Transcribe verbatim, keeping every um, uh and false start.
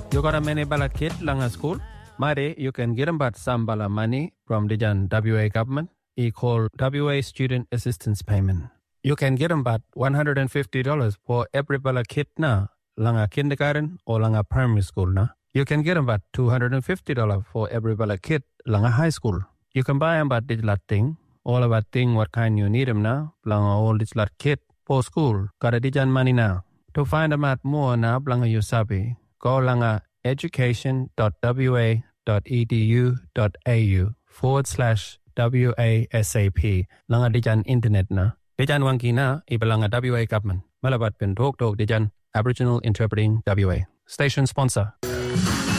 You got a many bala kid langa school? Mari, you can get about some bala money from the W A government. E called W A Student Assistance Payment. You can get about one hundred fifty dollars for every bala kid na langa kindergarten or langa primary school na. You can get about two hundred fifty dollars for every bala kid langa high school. You can buy about digital thing, all about thing what kind you need them now, langa all digital kid for school. Got a digital money now. To find out more na langa you sabi, go langa education.wa.edu.au forward slash WASAP. Langa dijan internet na. Dijan wangi na ibalanga W A government. Malabat pen talk talk dijan Aboriginal Interpreting W A. Station sponsor.